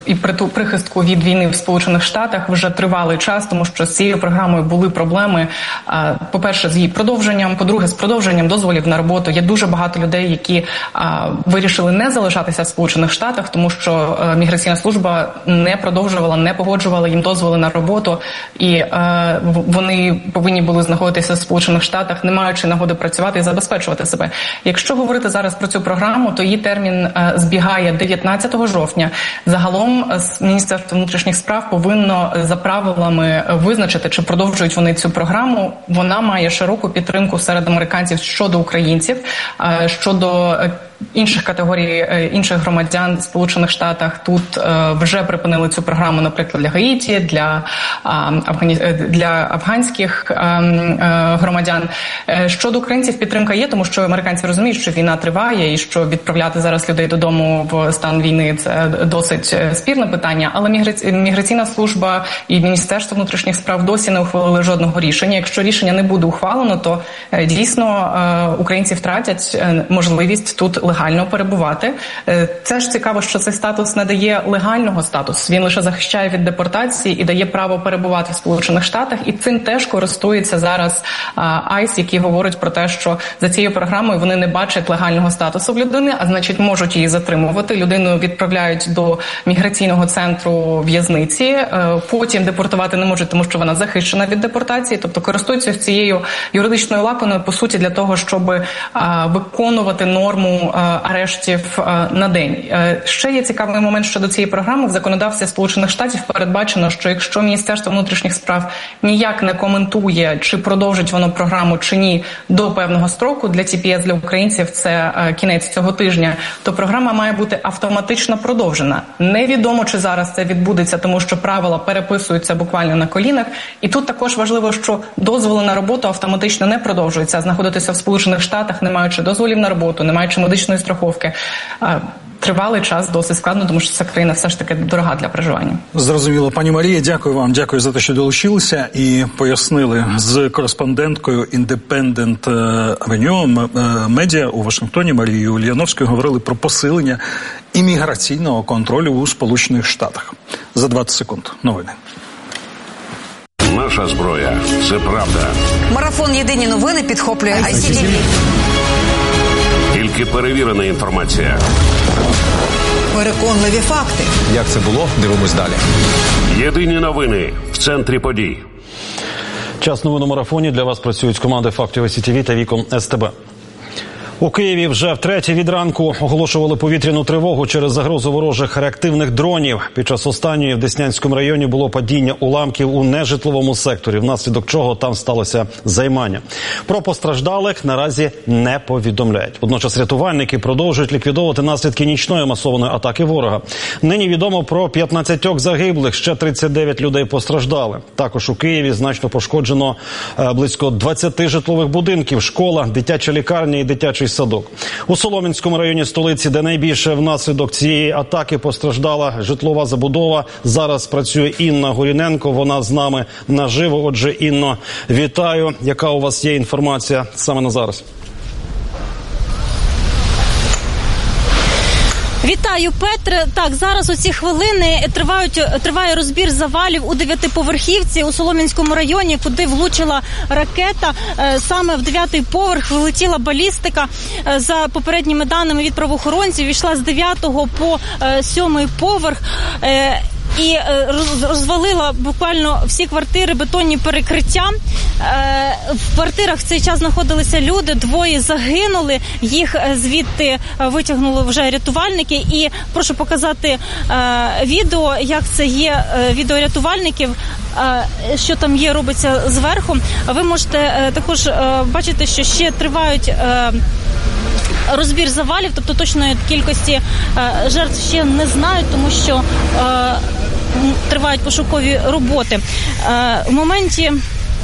і прихистку від війни в Сполучених Штатах вже тривалий час, тому що з цією програмою були проблеми, по-перше, з її продовженням, по-друге, з продовженням дозволів на роботу. Є дуже багато людей, які вирішили не залишатися в Сполучених Штатах, тому що міграційна служба не продовжувала, не погоджувала їм дозволи на роботу, і вони повинні були знаходитися в Сполучених Штатах, не маючи нагоди працювати і забезпечувати себе. Якщо говорити зараз про цю програму, то її термін збігає 19 жовтня. Загалом Міністерство внутрішніх справ повинно за правилами визначити, чи продовжують вони цю програму. Вона має широку підтримку серед американців щодо українців, щодо інших категорій, інших громадян в Сполучених Штатах. Тут вже припинили цю програму, наприклад, для Гаїті, для афганських громадян. Щодо українців підтримка є, тому що американці розуміють, що війна триває і що відправляти зараз людей додому в стан війни – це досить спірне питання. Але міграційна служба і Міністерство внутрішніх справ досі не ухвалили жодного рішення. Якщо рішення не буде ухвалено, то дійсно українці втратять можливість тут легально перебувати. Це ж цікаво, що цей статус не дає легального статусу. Він лише захищає від депортації і дає право перебувати в Сполучених Штатах. І цим теж користується зараз ICE, які говорять про те, що за цією програмою вони не бачать легального статусу в людини, а значить можуть її затримувати. Людину відправляють до міграційного центру в'язниці, потім депортувати не можуть, тому що вона захищена від депортації. Тобто користуються цією юридичною лакуною, по суті, для того, щоб виконувати норму арештів на день. Ще є цікавий момент щодо цієї програми. В законодавстві Сполучених Штатів передбачено, що якщо Міністерство внутрішніх справ ніяк не коментує, чи продовжить воно програму, чи ні, до певного строку, для TPS, для українців, це кінець цього тижня, то програма має бути автоматично продовжена. Невідомо, чи зараз це відбудеться, тому що правила переписуються буквально на колінах. І тут також важливо, що дозволи на роботу автоматично не продовжуються. А знаходитися в Сполучених Штатах, не маючи дозволів на роботу, не маючи медичної страховки, тривалий час досить складно, тому що ця країна все ж таки дорога для проживання. Зрозуміло. Пані Марія, дякую вам. Дякую за те, що долучилися і пояснили з кореспонденткою Independent Avenue Media у Вашингтоні Марією Ульяновською говорили про посилення імміграційного контролю у Сполучених Штатах. За 20 секунд. Новини. Наша зброя – це правда. Марафон «Єдині новини» підхоплює ICTV. Тільки перевірена інформація. Переконливі факти. Як це було? Дивимось далі. Єдині новини в центрі подій. Час новин у марафоні. Для вас працюють команди «Фактів ICTV» та «Вікон СТБ». У Києві вже втретє від ранку оголошували повітряну тривогу через загрозу ворожих реактивних дронів. Під час останньої в Деснянському районі було падіння уламків у нежитловому секторі, внаслідок чого там сталося займання. Про постраждалих наразі не повідомляють. Водночас рятувальники продовжують ліквідовувати наслідки нічної масованої атаки ворога. Нині відомо про 15 загиблих, ще 39 людей постраждали. Також у Києві значно пошкоджено близько 20 житлових будинків, школа, дитяча лікарня і дитячий садок. У Солом'янському районі столиці, де найбільше внаслідок цієї атаки постраждала житлова забудова, зараз працює Інна Горіненко, вона з нами наживо. Отже, Інно, вітаю. Яка у вас є інформація саме на зараз? Вітаю, Петре. Так, зараз у ці хвилини триває розбір завалів у 9-поверхівці у Солом'янському районі, куди влучила ракета. Саме в 9-й поверх вилетіла балістика. За попередніми даними від правоохоронців, йшла з 9-го по 7-й поверх. І розвалила буквально всі квартири, бетонні перекриття. В квартирах в цей час знаходилися люди, 2 загинули, їх звідти витягнули вже рятувальники. І прошу показати відео, як це є, відео рятувальників, що там є, робиться зверху. Ви можете також бачити, що ще тривають розбір завалів, тобто точної кількості жертв ще не знають, тому що тривають пошукові роботи. В моменті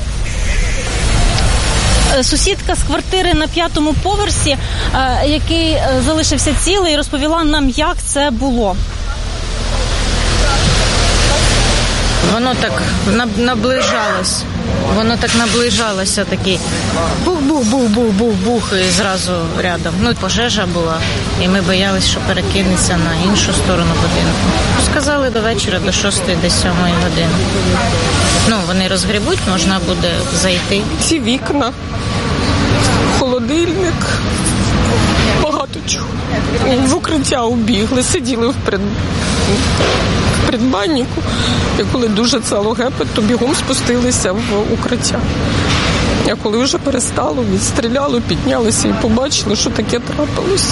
сусідка з квартири на 5-му поверсі, який залишився цілий, розповіла нам, як це було. Воно так наближалось. Воно так наближалося, такий бух-бух-бух-бух-бух-бух, і зразу рядом. Пожежа була, і ми боялися, що перекинеться на іншу сторону будинку. Сказали до вечора, до 6-7 години. Вони розгребуть, можна буде зайти. Ці вікна, холодильник, багато чого. В укриття убігли, сиділи в предбаннику, і коли дуже стало гепет, то бігом спустилися в укриття. А коли вже перестало, відстріляли, піднялися і побачили, що таке трапилося.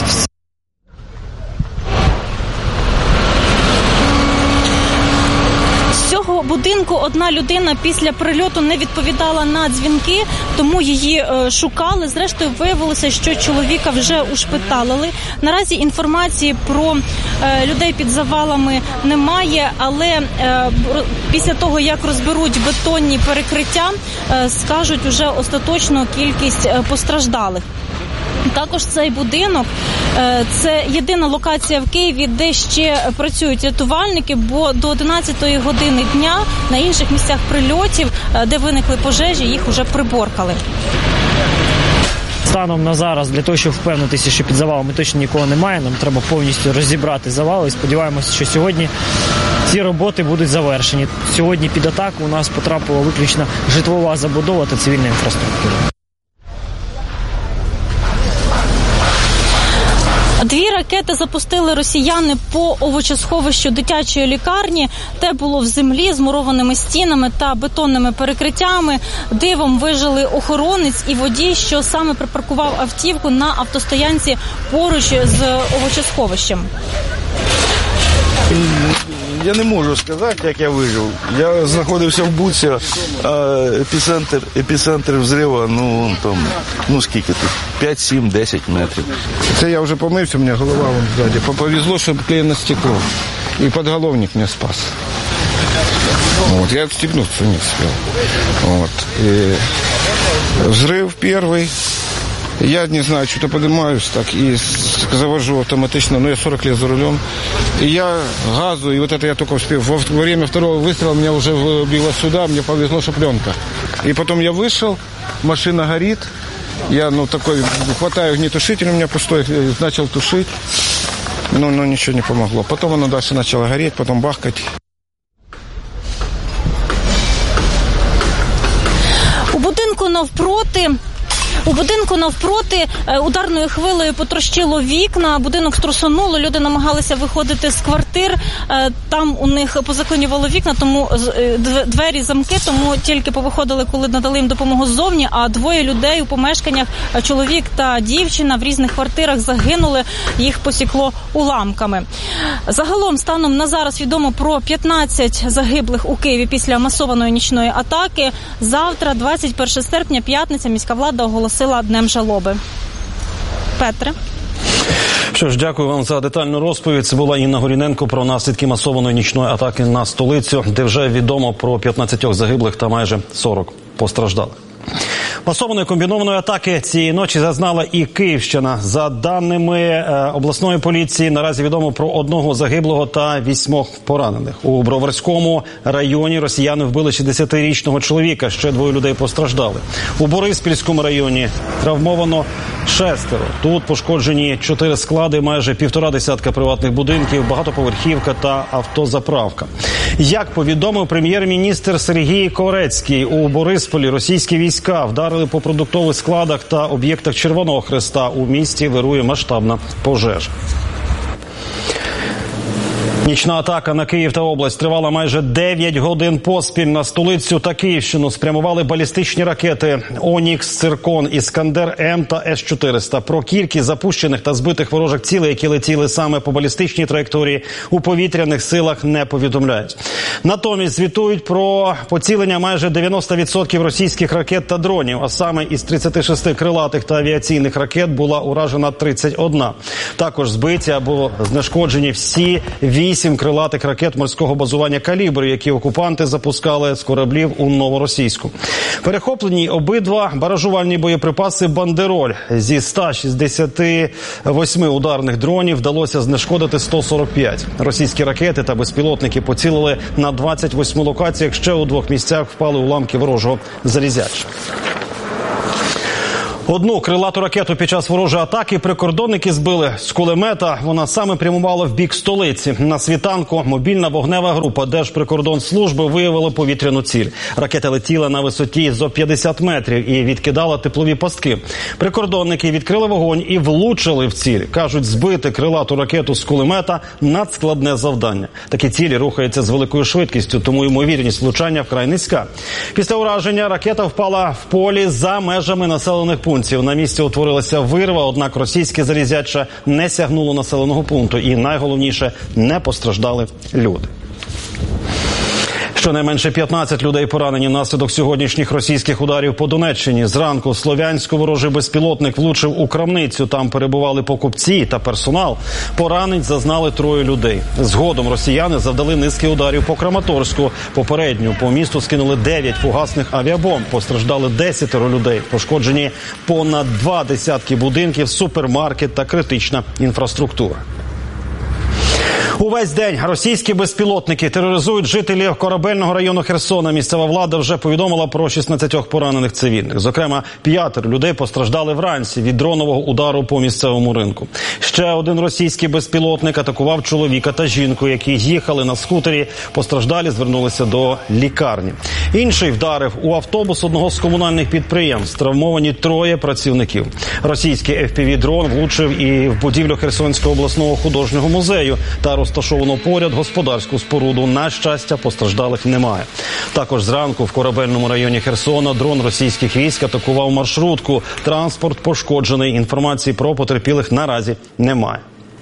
З цього будинку одна людина після прильоту не відповідала на дзвінки, тому її шукали. Зрештою, виявилося, що чоловіка вже ушпиталили. Наразі інформації про людей під завалами немає, але після того, як розберуть бетонні перекриття, скажуть уже остаточну кількість постраждалих. Також цей будинок – це єдина локація в Києві, де ще працюють рятувальники, бо до 11-ї години дня на інших місцях прильотів, де виникли пожежі, їх уже приборкали. Станом на зараз, для того, щоб впевнитися, що під завалами точно нікого немає, нам треба повністю розібрати завали. І сподіваємося, що сьогодні ці роботи будуть завершені. Сьогодні під атаку у нас потрапила виключно житлова забудова та цивільна інфраструктура. 2 ракети запустили росіяни по овочесховищу дитячої лікарні. Те було в землі з мурованими стінами та бетонними перекриттями. Дивом вижили охоронець і водій, що саме припаркував автівку на автостоянці поруч з овочесховищем. Я не можу сказати, як я вижив. Я знаходився в Буці, а епіцентр взриву, скільки тут? 5, 7, 10 метрів. Це я вже помився, у мене голова вон ззаді. Повезло, що клеєне стекло. І підголовник мене спас. Я відстегнутися не встиг. Взрив перший. Я не знаю, что-то поднимаюсь так и завожу автоматично, я 40 лет за рулем. И я газу, и это я только успел. Во время второго выстрела меня уже вбило сюда, мне повезло, что пленка. И потом я вышел, машина горит, я такой хватаю огнетушитель, у меня пустой, начал тушить, но ничего не помогло. Потом оно дальше начало гореть, потом бахкать. У будинку навпроти ударною хвилею потрощило вікна, будинок струсонуло, люди намагалися виходити з квартир, там у них позаклинювало вікна, тому двері, замки, тому тільки повиходили, коли надали їм допомогу ззовні, а 2 людей у помешканнях, чоловік та дівчина в різних квартирах загинули, їх посікло уламками. Загалом, станом на зараз відомо про 15 загиблих у Києві після масованої нічної атаки. Завтра, 21 серпня, п'ятниця, міська влада оголосила днем жалоби. Петре. Що ж, дякую вам за детальну розповідь. Це була Інна Горіненко про наслідки масованої нічної атаки на столицю, де вже відомо про 15 загиблих та майже 40 постраждалих. Масованої комбінованої атаки цієї ночі зазнала і Київщина. За даними обласної поліції, наразі відомо про 1 загиблого та 8 поранених. У Броварському районі росіяни вбили 60-річного чоловіка, ще 2 людей постраждали. У Бориспільському районі травмовано 6. Тут пошкоджені 4 склади, майже 1,5 десятка приватних будинків, багатоповерхівка та автозаправка. Як повідомив прем'єр-міністр Сергій Корецький, у Борисполі російські війська вдарили по продуктових складах та об'єктах Червоного Хреста. У місті вирує масштабна пожежа. Нічна атака на Київ та область тривала майже 9 годин поспіль. На столицю та Київщину спрямували балістичні ракети «Онікс», «Циркон», «Іскандер-М» та С-400. Про кількість запущених та збитих ворожих цілей, які летіли саме по балістичній траєкторії, у повітряних силах не повідомляють. Натомість звітують про поцілення майже 90% російських ракет та дронів, а саме із 36 крилатих та авіаційних ракет була уражена 31. Також збиті або знешкоджені всі 8 8 крилатих ракет морського базування «Калібр», які окупанти запускали з кораблів у Новоросійську. Перехоплені обидва баражувальні боєприпаси «Бандероль». Зі 168 ударних дронів вдалося знешкодити 145. Російські ракети та безпілотники поцілили на 28 локаціях, ще у 2 місцях впали уламки ворожого залізяча. Одну крилату ракету під час ворожої атаки прикордонники збили з кулемета. Вона саме прямувала в бік столиці. На світанку мобільна вогнева група Держприкордонслужби виявила повітряну ціль. Ракета летіла на висоті зо 50 метрів і відкидала теплові пастки. Прикордонники відкрили вогонь і влучили в ціль. Кажуть, збити крилату ракету з кулемета – надскладне завдання. Такі цілі рухаються з великою швидкістю, тому ймовірність влучання вкрай низька. Після ураження ракета впала в полі за межами населених пунктів. На місці утворилася вирва, однак російське залізяча не сягнуло населеного пункту. І найголовніше – не постраждали люди. Щонайменше 15 людей поранені внаслідок сьогоднішніх російських ударів по Донеччині. Зранку в Слов'янську ворожий безпілотник влучив у крамницю. Там перебували покупці та персонал. Поранень зазнали 3 людей. Згодом росіяни завдали низки ударів по Краматорську. Попередньо по місту скинули 9 фугасних авіабомб. Постраждали 10 людей. Пошкоджені понад 2 десятки будинків, супермаркет та критична інфраструктура. Увесь день російські безпілотники тероризують жителів Корабельного району Херсона. Місцева влада вже повідомила про 16 поранених цивільних. Зокрема, 5 людей постраждали вранці від дронового удару по місцевому ринку. Ще один російський безпілотник атакував чоловіка та жінку, які їхали на скутері. Постраждалі звернулися до лікарні. Інший вдарив у автобус одного з комунальних підприємств. Травмовані 3 працівників. Російський FPV-дрон влучив і в будівлю Херсонського обласного художнього музею та розташовану поряд господарську споруду. На щастя, постраждалих немає. Також зранку в Корабельному районі Херсона дрон російських військ атакував маршрутку. Транспорт пошкоджений. Інформації про потерпілих наразі немає.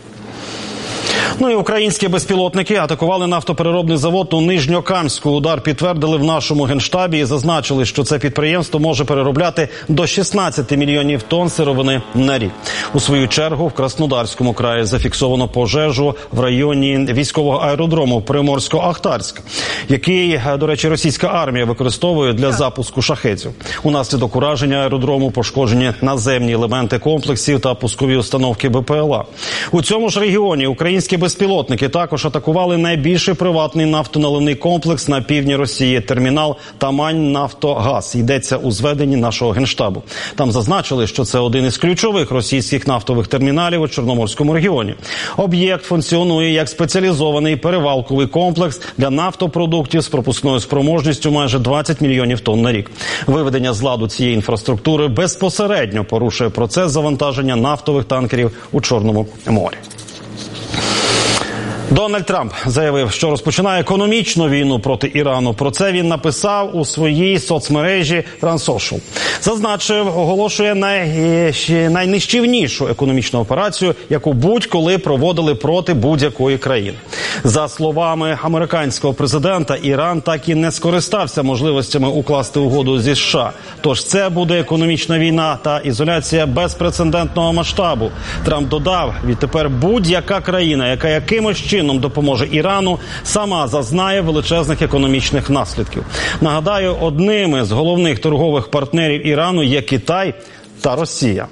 Ну і українські безпілотники атакували нафтопереробний завод у Нижньокамську. Удар підтвердили в нашому Генштабі і зазначили, що це підприємство може переробляти до 16 мільйонів тонн сировини на рік. У свою чергу в Краснодарському краї зафіксовано пожежу в районі військового аеродрому Приморсько-Ахтарськ, який, до речі, російська армія використовує для запуску шахедів. Унаслідок ураження аеродрому пошкоджені наземні елементи комплексів та пускові установки БПЛА. У цьому ж регіоні українські безпілотники також атакували найбільший приватний нафтоналивний комплекс на півдні Росії – термінал Тамань-Нафтогаз. Йдеться у зведенні нашого Генштабу. Там зазначили, що це один із ключових російських нафтових терміналів у Чорноморському регіоні. Об'єкт функціонує як спеціалізований перевалковий комплекс для нафтопродуктів з пропускною спроможністю майже 20 мільйонів тонн на рік. Виведення з ладу цієї інфраструктури безпосередньо порушує процес завантаження нафтових танкерів у Чорному морі. Дональд Трамп заявив, що розпочинає економічну війну проти Ірану. Про це він написав у своїй соцмережі Truth Social. Зазначив, оголошує найнищівнішу економічну операцію, яку будь-коли проводили проти будь-якої країни. За словами американського президента, Іран так і не скористався можливостями укласти угоду зі США. Тож це буде економічна війна та ізоляція безпрецедентного масштабу. Трамп додав, відтепер будь-яка країна, яка якимось чином допоможе Ірану, сама зазнає величезних економічних наслідків. Нагадаю, одними з головних торгових партнерів Ірану є Китай та Росія.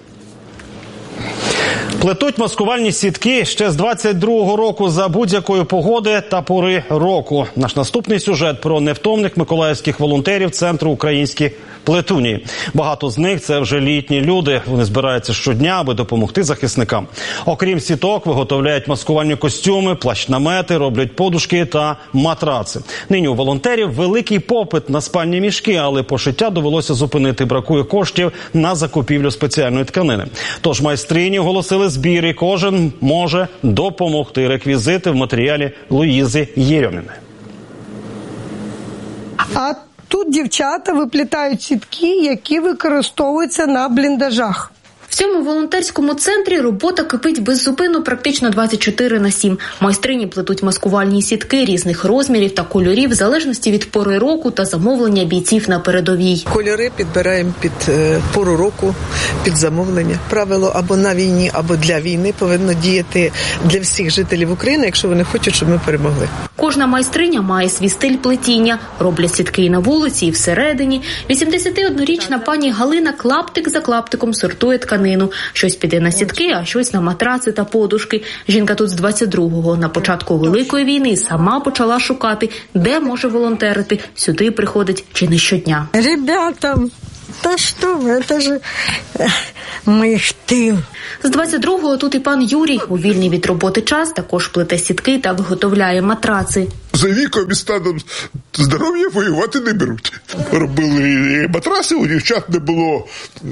Плетуть маскувальні сітки ще з 22-го року за будь-якої погоди та пори року. Наш наступний сюжет про невтомних миколаївських волонтерів Центру українські плетуні. Багато з них – це вже літні люди. Вони збираються щодня, аби допомогти захисникам. Окрім сіток, виготовляють маскувальні костюми, плащ-намети, роблять подушки та матраци. Нині у волонтерів великий попит на спальні мішки, але пошиття довелося зупинити. Бракує коштів на закупівлю спеціальної тканини. Тож майстрині оголосили збір, і кожен може допомогти. Реквізити в матеріалі Луїзи Єрьоміної. А тут дівчата виплітають сітки, які використовуються на бліндажах. В цьому волонтерському центрі робота кипить без зупину практично 24/7. Майстрині плетуть маскувальні сітки різних розмірів та кольорів в залежності від пори року та замовлення бійців на передовій. Кольори підбираємо під пору року, під замовлення. Правило або на війні, або для війни повинно діяти для всіх жителів України, якщо вони хочуть, щоб ми перемогли. Кожна майстриня має свій стиль плетіння. Роблять сітки і на вулиці, і всередині. 81-річна пані Галина клаптик за клаптиком сортує тканину. Щось піде на сітки, а щось на матраци та подушки. Жінка тут з 22-го. На початку Великої війни сама почала шукати, де може волонтерити. Сюди приходить чи не щодня. Ребятам, та що ви, це ж ми ж тил. З 22-го тут і пан Юрій. У вільний від роботи час також плете сітки та виготовляє матраци. За віком і станом здоров'я воювати не беруть. Робили матраси, у дівчат не було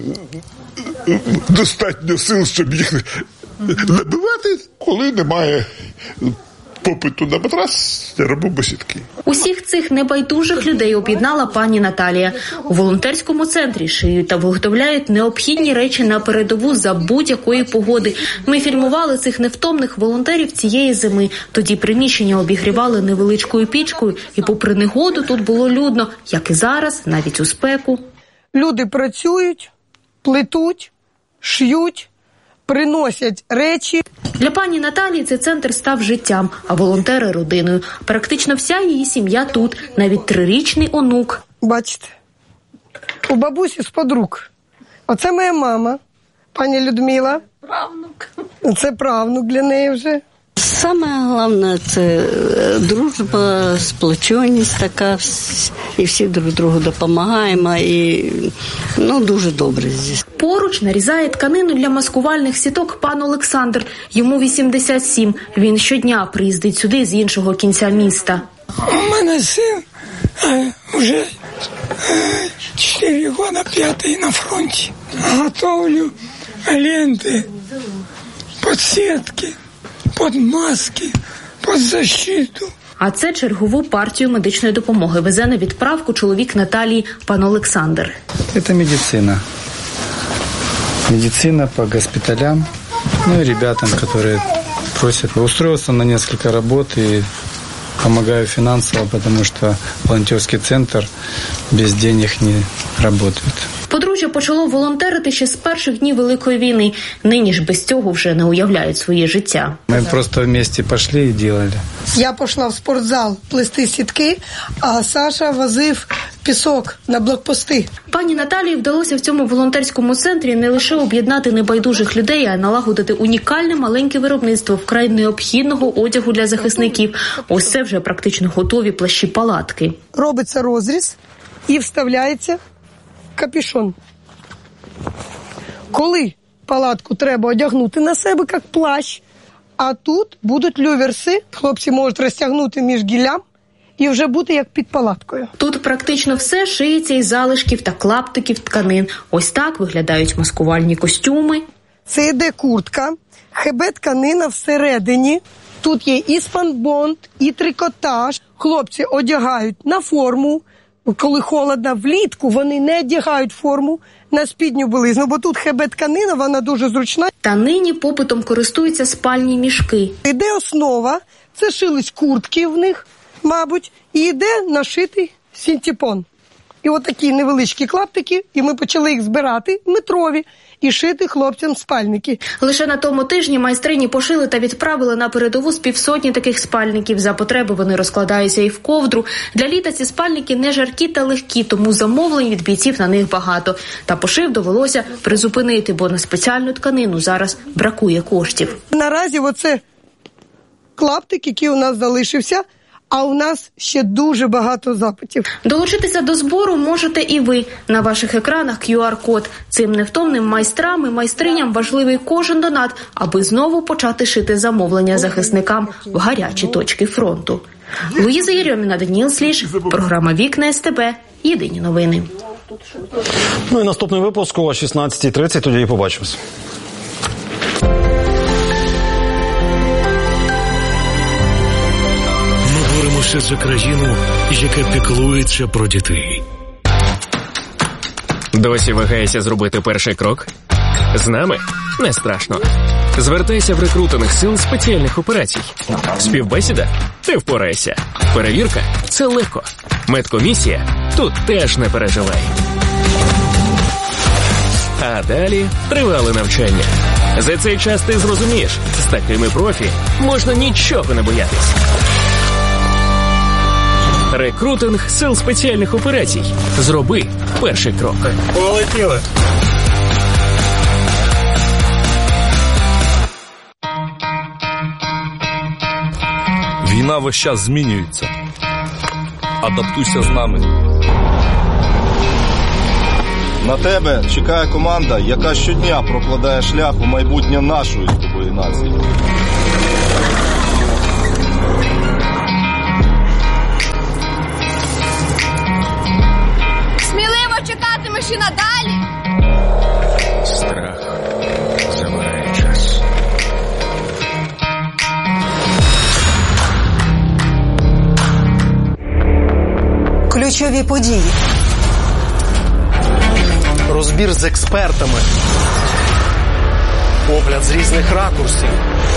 достатньо сил, щоб їх набивати, коли немає попиту на матрас, робимо сітки. Усіх цих небайдужих людей об'єднала пані Наталія. У волонтерському центрі шиють та виготовляють необхідні речі на передову за будь-якої погоди. Ми фільмували цих невтомних волонтерів цієї зими. Тоді приміщення обігрівали невеличкою пічкою, і попри негоду тут було людно, як і зараз, навіть у спеку. Люди працюють, плетуть, шиють, приносять речі. Для пані Наталії цей центр став життям, а волонтери – родиною. Практично вся її сім'я тут, навіть 3-річний онук. Бачите, у бабусі з-под рук. Оце моя мама, пані Людмила. Правнук. Це правнук для неї вже. Саме головне – це дружба, сплоченість така, і всі друг другу допомагаємо, і дуже добре здесь. Поруч нарізає тканину для маскувальних сіток пан Олександр. Йому 87. Він щодня приїздить сюди з іншого кінця міста. У мене син вже 4 роки, 5-й на фронті. Готовлю ленти, під сітки, під маски, під защиту. А це чергову партію медичної допомоги везе на відправку чоловік Наталії, пан Олександр. Це медицина. Медицина по госпиталям, и ребятам, которые просят. Устроился на несколько работ и помогаю финансово, потому что волонтерский центр без денег не работает. Подружжя почало волонтерити ще з перших днів Великої війни. Нині ж без цього вже не уявляють своє життя. Ми просто вместе пішли і робили. Я пішла в спортзал плести сітки, а Саша возив пісок на блокпости. Пані Наталії вдалося в цьому волонтерському центрі не лише об'єднати небайдужих людей, а й налагодити унікальне маленьке виробництво вкрай необхідного одягу для захисників. Ось це вже практично готові плащі-палатки. Робиться розріз і вставляється капюшон. Коли палатку треба одягнути на себе, як плащ, а тут будуть люверси, хлопці можуть розтягнути між гіллям і вже бути як під палаткою. Тут практично все шиється із залишків та клаптиків тканин. Ось так виглядають маскувальні костюми. Це йде куртка, ХБ-тканина всередині. Тут є і спанбонд, і трикотаж. Хлопці одягають на форму. Коли холодно, влітку вони не одягають форму на спідню білизну, бо тут ХБ-тканина, вона дуже зручна. Та нині попитом користуються спальні мішки. Іде основа, це шились куртки в них, мабуть, і йде нашитий синтепон. І от такі невеличкі клаптики, і ми почали їх збирати, метрові, і шити хлопцям спальники. Лише на тому тижні майстрині пошили та відправили на передову з 500 таких спальників. За потреби вони розкладаються і в ковдру. Для літа ці спальники не жаркі та легкі, тому замовлень від бійців на них багато. Та пошив довелося призупинити, бо на спеціальну тканину зараз бракує коштів. Наразі оце клаптик, який у нас залишився, а у нас ще дуже багато запитів. Долучитися до збору можете і ви. На ваших екранах QR-код. Цим невтомним майстрам і майстриням важливий кожен донат, аби знову почати шити замовлення захисникам в гарячі точки фронту. Луїза Єрьоміна, Даніл Сліж, програма «Вікна СТБ». Єдині новини. І наступний випуск о 16:30, тоді і побачимось. Боремося за країну, яка піклується про дітей. Досі вагаєшся зробити перший крок? З нами не страшно. Звертайся в рекрутинг сил спеціальних операцій. Співбесіда? Ти впорайся. Перевірка? Це легко. Медкомісія? Тут теж не переживай. А далі тривале навчання. За цей час ти зрозумієш, з такими профі можна нічого не боятись. Рекрутинг сил спеціальних операцій. Зроби перший крок. Полетіли. Війна весь час змінюється. Адаптуйся з нами. На тебе чекає команда, яка щодня прокладає шлях у майбутнє нашої з тобою нації. Сміливо чекатимеш і надалі. Страх забирає час. Ключові події. Розбір з експертами. Погляд з різних ракурсів.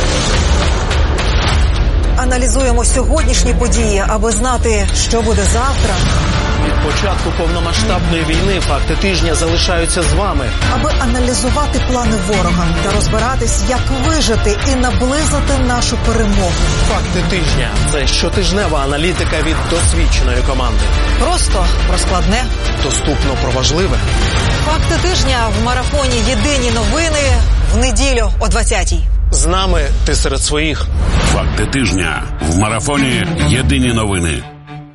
Аналізуємо сьогоднішні події, аби знати, що буде завтра. Від початку повномасштабної війни факти тижня залишаються з вами. Аби аналізувати плани ворога та розбиратись, як вижити і наблизити нашу перемогу. Факти тижня – це щотижнева аналітика від досвідченої команди. Просто про складне. Доступно про важливе. Факти тижня в марафоні «Єдині новини» в неділю о 20-й. З нами ти серед своїх. Факти тижня в марафоні «Єдині новини».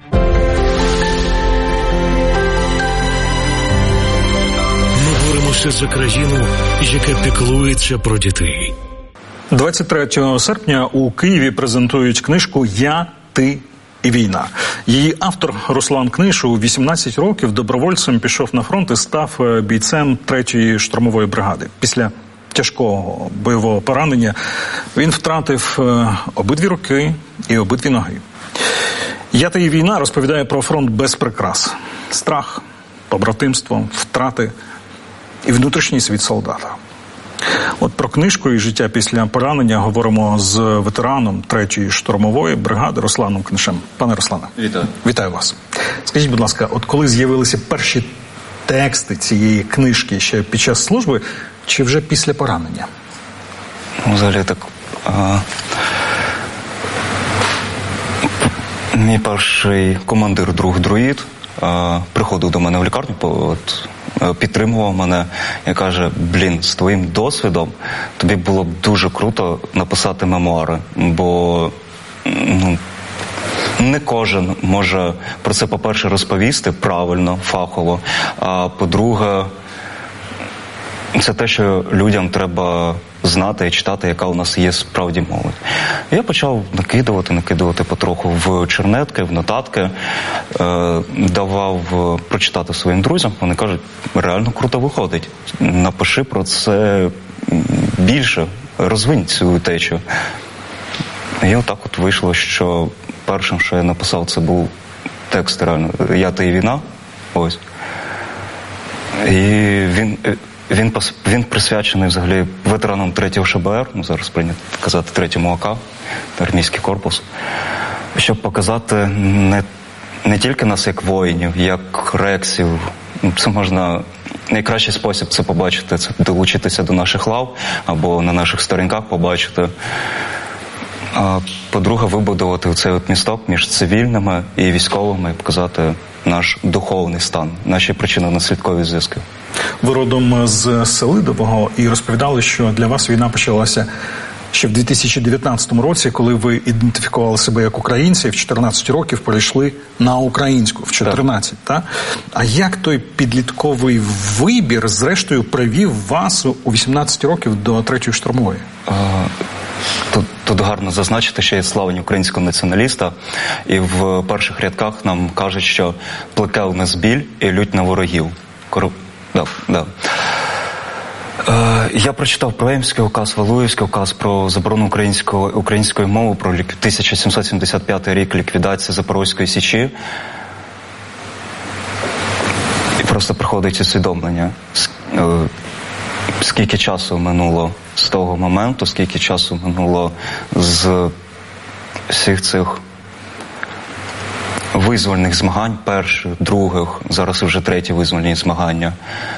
Ми боремося за країну, яка піклується про дітей. 23 серпня у Києві презентують книжку «Я, ти і війна». Її автор Руслан Книш у 18 років добровольцем пішов на фронт і став бійцем 3-ї штурмової бригади. Після тяжкого бойового поранення він втратив обидві руки і обидві ноги. «Я, ти і війна» розповідає про фронт без прикрас. Страх, побратимство, втрати і внутрішній світ солдата. От про книжку і життя після поранення говоримо з ветераном 3-ї штурмової бригади Русланом Книшем. Пане Руслане, вітаю. Вітаю вас. Скажіть, будь ласка, от коли з'явилися перші тексти цієї книжки, ще під час служби чи вже після поранення? Взагалі так. Мій перший командир, друг Друїд, приходив до мене в лікарню, підтримував мене і каже: з твоїм досвідом тобі було б дуже круто написати мемуари, бо не кожен може про це, по-перше, розповісти правильно, фахово, а по-друге, це те, що людям треба знати і читати, яка у нас є справді молодь. Я почав накидувати потроху в чернетки, в нотатки, давав прочитати своїм друзям. Вони кажуть: реально круто виходить, напиши про це більше, розвинь цю течію. І отак от вийшло, що першим, що я написав, це був текст реально «Я, ти і війна». Ось. І він присвячений взагалі ветеранам 3-го ШБР, зараз прийнято казати 3-му АК, армійський корпус, щоб показати не тільки нас як воїнів, як рексів. Це можна, найкращий спосіб це побачити, це долучитися до наших лав або на наших сторінках побачити. А по-друге, вибудувати цей місток між цивільними і військовими і показати наш духовний стан, наші причинно-наслідкові зв'язки. Ви родом з Селидового і розповідали, що для вас війна почалася ще в 2019 році, коли ви ідентифікували себе як українці, в 14 років перейшли на українську, в 14, так? А як той підлітковий вибір, зрештою, привів вас у 18 років до 3-ї штурмової? Тут гарно зазначити, що є славень українського націоналіста, і в перших рядках нам кажуть, що плекав нас біль і лють на ворогів. Я прочитав Преемський указ, Валуївський указ про заборону української мови, про 1775 рік ліквідації Запорозької Січі. І просто приходить усвідомлення. скільки часу минуло з того моменту, скільки часу минуло з всіх цих визвольних змагань, перших, других, зараз вже треті визвольні змагання.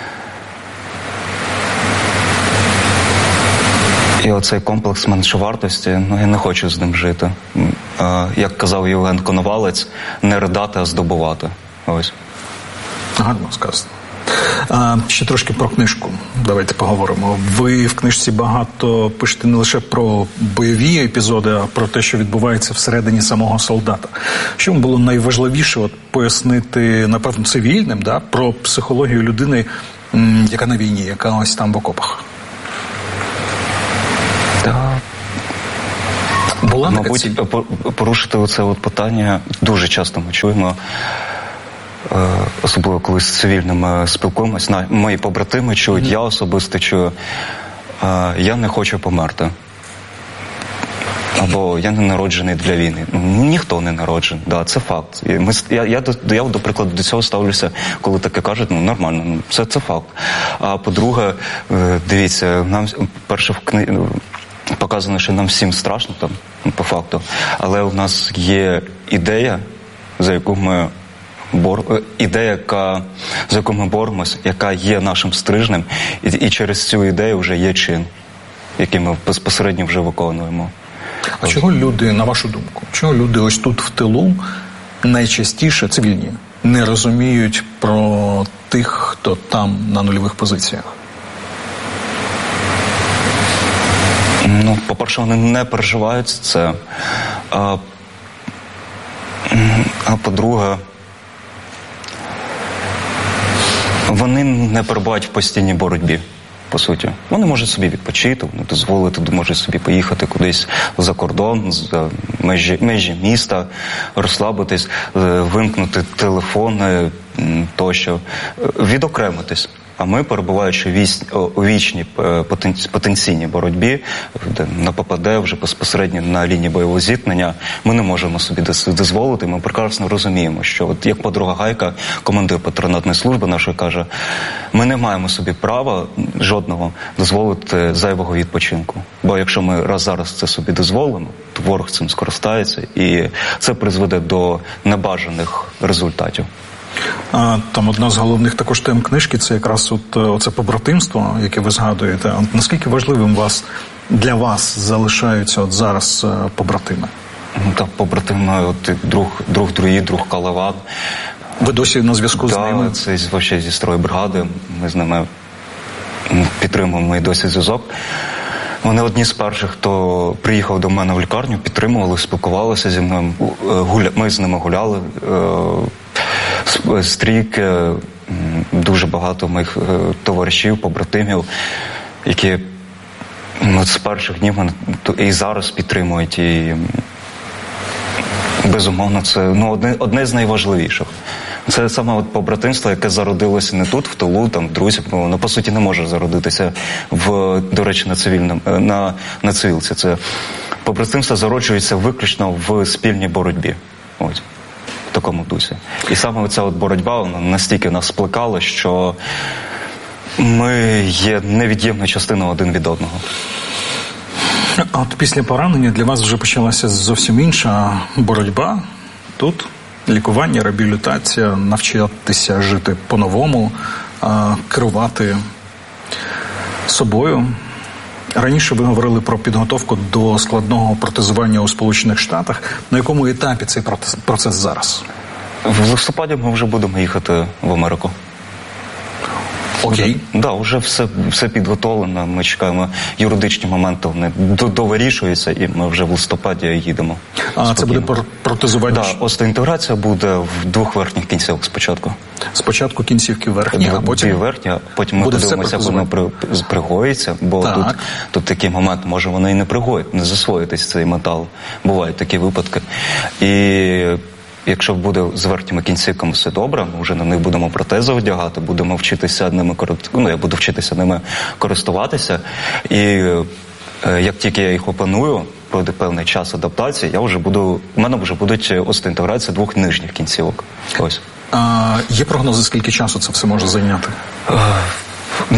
І оцей комплекс меншовартості, я не хочу з ним жити. Як казав Євген Коновалець, не ридати, а здобувати. Ось. Гарно сказано. Ще трошки про книжку. Давайте поговоримо. Ви в книжці багато пишете не лише про бойові епізоди, а про те, що відбувається всередині самого солдата. Що вам було найважливіше пояснити, напевно, цивільним, про психологію людини, яка на війні, яка ось там в окопах? Мабуть, порушити оце питання дуже часто ми чуємо, особливо коли з цивільними спілкуємося. Мої побратими чують, я особисто чую, я не хочу померти. Або я не народжений для війни. Ніхто не народжений, це факт. Я, до прикладу, до цього ставлюся, коли таке кажуть, нормально, це факт. А по-друге, дивіться, нам перше показано, що нам всім страшно там, по факту, але у нас є ідея, за яку ми за яку ми боремось, яка є нашим стрижнем, і через цю ідею вже є чин, який ми безпосередньо вже виконуємо. А чого люди, на вашу думку, чого люди ось тут в тилу найчастіше, цивільні, не розуміють про тих, хто там на нульових позиціях? По-перше, вони не переживають це. А по-друге, вони не перебувають в постійній боротьбі, по суті. Вони можуть собі відпочити, вони дозволити, можуть собі поїхати кудись за кордон, за межі міста, розслабитись, вимкнути телефони тощо, відокремитись. А ми, перебуваючи у вічній потенційній боротьбі, на ППД, вже безпосередньо на лінії бойового зіткнення, ми не можемо собі дозволити. Ми прекрасно розуміємо, що, як подруга Гайка, командир патронатної служби нашої, каже, ми не маємо собі права жодного дозволити зайвого відпочинку. Бо якщо ми зараз це собі дозволимо, то ворог цим скористається, і це призведе до небажаних результатів. Там одна з головних також тем книжки – це якраз оце побратимство, яке ви згадуєте. Наскільки важливим для вас залишаються зараз побратими? Побратими, друг Калаван. Ви досі на зв'язку з ними? Це взагалі зі стройбригади. Ми з ними підтримуємо і досі зв'язок. Вони одні з перших, хто приїхав до мене в лікарню, підтримували, спілкувалися зі мною. Ми з ними гуляли. Стрійки, дуже багато моїх товаришів, побратимів, які з перших днів і зараз підтримують. І, безумовно, це одне з найважливіших. Це саме побратимство, яке зародилося не тут, в тилу, там, друзів, воно, по суті, не може зародитися, до речі, на цивілці. Це побратимство зароджується виключно в спільній боротьбі. Ось. В такому дусі. І саме ця боротьба, вона настільки нас спликала, що ми є невід'ємною частиною один від одного. А от після поранення для вас вже почалася зовсім інша боротьба. Тут лікування, реабілітація, навчатися жити по-новому, керувати собою. Раніше ви говорили про підготовку до складного протезування у Сполучених Штатах. На якому етапі цей процес зараз? В листопаді ми вже будемо їхати в Америку. Окей. Вже все підготовлено. Ми чекаємо юридичні моменти, вони довирішуються, і ми вже в листопаді їдемо. А це буде протезування? Остеоінтеграція буде в двох верхніх кінцівках спочатку. Спочатку кінцівки верхні, а потім? Дві верхні, а потім ми подивимося, як воно пригоїться, бо тут такий момент, може воно і не пригоїть, не засвоїтись цей метал. Бувають такі випадки. І якщо буде з верхніми кінцівками все добре, ми вже на них будемо протези одягати, будемо вчитися ними, я буду вчитися ними користуватися. І як тільки я їх опаную, пройде певний час адаптації, у мене вже будуть остеоінтеграція двох нижніх кінцівок. Ось. Є прогнози, скільки часу це все може зайняти?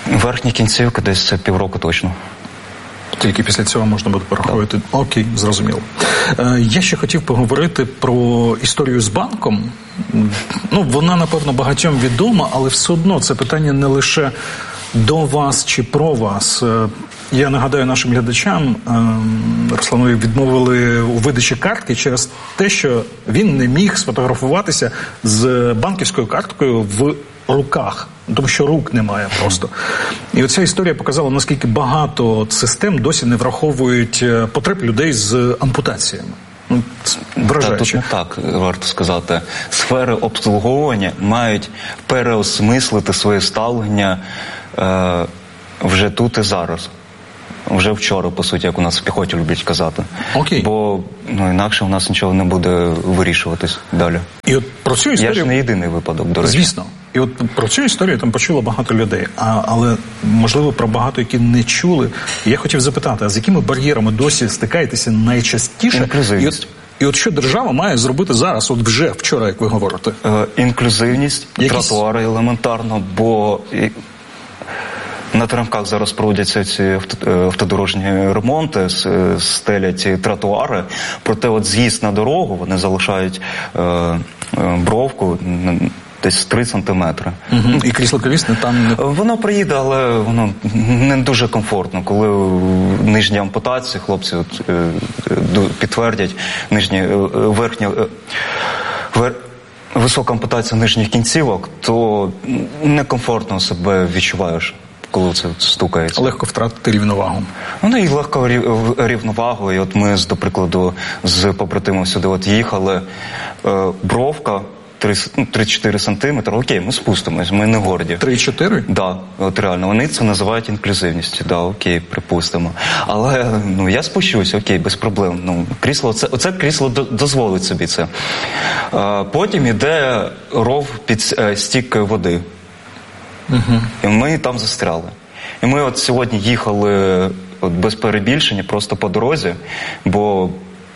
Верхні кінцівки десь це півроку точно. Тільки після цього можна буде порахувати. Окей, зрозуміло. Я ще хотів поговорити про історію з банком. Вона, напевно, багатьом відома, але все одно це питання не лише до вас чи про вас. Я нагадаю нашим глядачам, Русланові відмовили у видачі картки через те, що він не міг сфотографуватися з банківською карткою в руках, тому що рук немає просто. І оця історія показала, наскільки багато систем досі не враховують потреб людей з ампутаціями. Вражаюче. Тут не так, варто сказати. Сфери обслуговування мають переосмислити своє ставлення вже тут і зараз. Вже вчора, по суті, як у нас в піхоті люблять казати. Окей. Бо інакше у нас нічого не буде вирішуватись далі. І от про цю історію... Я ж не єдиний випадок, до речі. Звісно. І от про цю історію там почуло багато людей. Але, можливо, про багато, які не чули. І я хотів запитати, а з якими бар'єрами досі стикаєтеся найчастіше? Інклюзивність. І от що держава має зробити зараз, от вже вчора, як ви говорите? Інклюзивність, тротуари елементарно, бо... На Теремках зараз проводяться ці автодорожні ремонти, стелять ці тротуари, проте от з'їзд на дорогу, вони залишають бровку десь 3 сантиметри. І крісло колісне там не... Воно приїде, але воно не дуже комфортно. Коли нижні ампутації, хлопці підтвердять, висока ампутація нижніх кінцівок, то некомфортно себе відчуваєш, коли це стукається. Легко втратити рівновагу. І легко рівновагу. І от ми, до прикладу, з побратимом сюди їхали, бровка 3-4 сантиметри. Окей, ми спустимось, ми не горді. 3-4? Да, от реально. Вони це називають інклюзивністю. Да, окей, припустимо. Але я спущусь, окей, без проблем. Крісло, оце крісло дозволить собі це. Потім іде ров під стійкою води. І ми там застряли. І ми от сьогодні їхали без перебільшення просто по дорозі, бо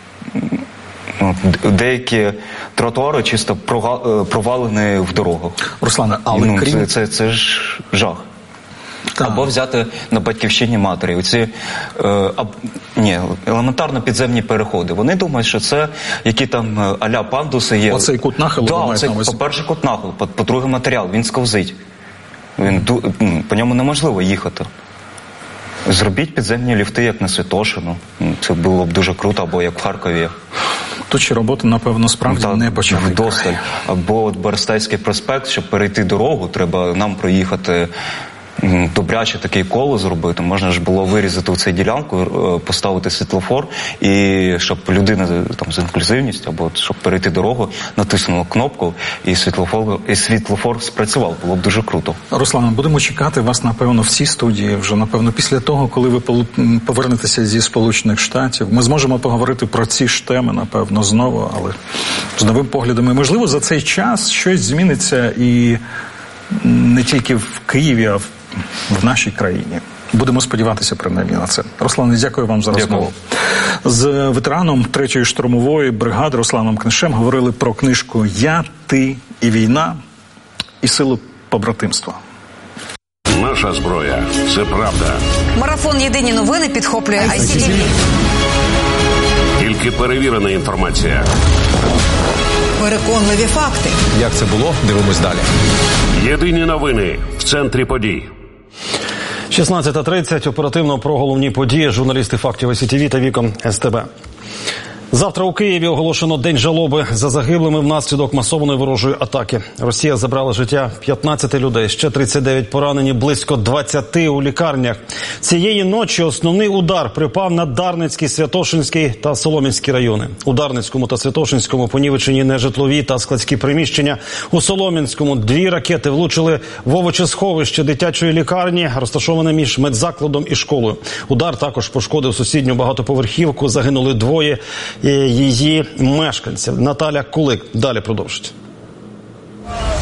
деякі тротуари чисто провалені в дорогах. Руслане, але крім... Це ж жах. Або взяти на Батьківщині матері. Оці елементарно підземні переходи. Вони думають, що це які там а-ля пандуси є. Оцей кут нахилу? Так, це, по-перше, кут нахилу, по-друге, матеріал, він сковзить. По ньому неможливо їхати. Зробіть підземні ліфти, як на Святошину. Це було б дуже круто, або як в Харкові. Тут ще роботи, напевно, справді не почали. Вдосталь. Або Берестейський проспект, щоб перейти дорогу, треба нам проїхати добряче таке коло зробити. Можна ж було вирізати в цю ділянку, поставити світлофор, і щоб людина там з інклюзивністю, або щоб перейти дорогу, натиснула кнопку, і світлофор спрацював. Було б дуже круто. Руслане, будемо чекати вас, напевно, в цій студії вже, напевно, після того, коли ви повернетеся зі Сполучених Штатів. Ми зможемо поговорити про ці ж теми, напевно, знову, але з новим поглядом. І, можливо, за цей час щось зміниться і не тільки в Києві, а в нашій країні. Будемо сподіватися, принаймні, на це. Руслане, дякую вам за розмову. З ветераном 3-ї штурмової бригади Русланом Книшем говорили про книжку «Я, ти і війна» і силу побратимства. Наша зброя – це правда. Марафон «Єдині новини» підхоплює ICTV. Тільки перевірена інформація. Переконливі факти. Як це було? Дивимось далі. Єдині новини в центрі подій. 16:30. Оперативно про головні події. Журналісти фактів ICTV та Вікон СТБ. Завтра у Києві оголошено День жалоби за загиблими внаслідок масованої ворожої атаки. Росія забрала життя 15 людей, ще 39 поранені, близько 20 у лікарнях. Цієї ночі основний удар припав на Дарницький, Святошинський та Солом'янський райони. У Дарницькому та Святошинському понівечені нежитлові та складські приміщення. У Солом'янському 2 ракети влучили в овочесховище дитячої лікарні, розташоване між медзакладом і школою. Удар також пошкодив сусідню багатоповерхівку, загинули 2 її мешканців. Наталя Кулик далі продовжить.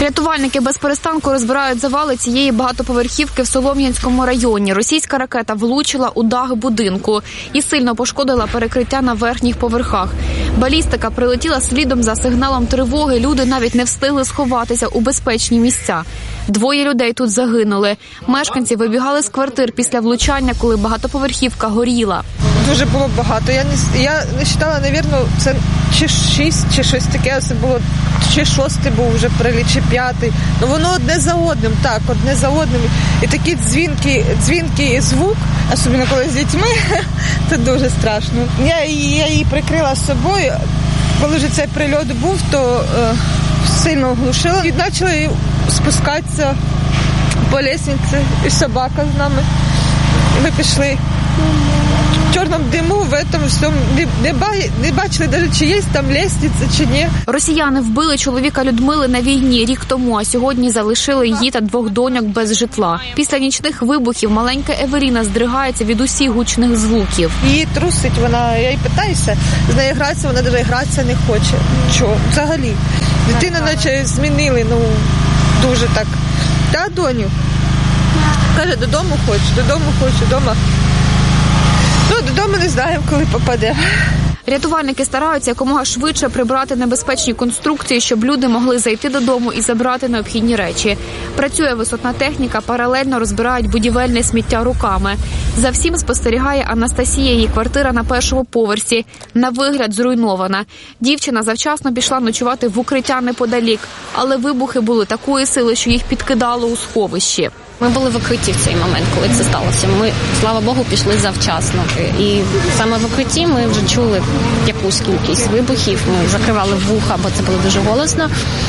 Рятувальники без перестанку розбирають завали цієї багатоповерхівки в Солом'янському районі. Російська ракета влучила у дах будинку і сильно пошкодила перекриття на верхніх поверхах. Балістика прилетіла слідом за сигналом тривоги. Люди навіть не встигли сховатися у безпечні місця. 2 людей тут загинули. Мешканці вибігали з квартир після влучання, коли багатоповерхівка горіла. Дуже було багато. Я не вважала, мабуть, це чи 6, чи щось таке. Це було чи 6 був вже приліт, чи 5. Ну воно одне за одним, так, одне за одним. І такий дзвінкий звук, особливо коли з дітьми, це дуже страшно. Я її прикрила з собою. Коли вже цей прильот був, то сильно оглушила. І почали спускатися по лестниці, і собака з нами. І ми пішли. В чорному диму, в этом всьому не бачили навіть, чи є там лестниця, чи ні. Росіяни вбили чоловіка Людмили на війні рік тому, а сьогодні залишили її та 2 доньок без житла. Після нічних вибухів маленька Еверіна здригається від усіх гучних звуків. Її трусить, я їй питаюся, з нею гратися, вона навіть гратися не хоче. Чого? Взагалі. Дитину наче змінили, дуже так. Та, доню? Каже, додому хочу, вдома. Додому не знаємо, коли попаде. Рятувальники стараються якомога швидше прибрати небезпечні конструкції, щоб люди могли зайти додому і забрати необхідні речі. Працює висотна техніка, паралельно розбирають будівельне сміття руками. За всім спостерігає Анастасія, її квартира на 1-му поверсі. На вигляд зруйнована. Дівчина завчасно пішла ночувати в укриття неподалік, але вибухи були такої сили, що їх підкидало у сховищі. Ми були в укритті в цей момент, коли це сталося. Ми, слава Богу, пішли завчасно. І саме в укритті ми вже чули якусь кількість вибухів. Ми закривали вуха, бо це було дуже голосно.